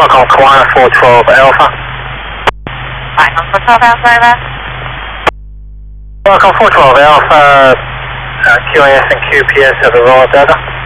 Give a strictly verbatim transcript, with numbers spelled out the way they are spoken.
Falcon Kiwana four twelve Alpha. Falcon four twelve Alpha, over. Falcon four twelve Alpha, uh, Q A S and Q P S have arrived, over.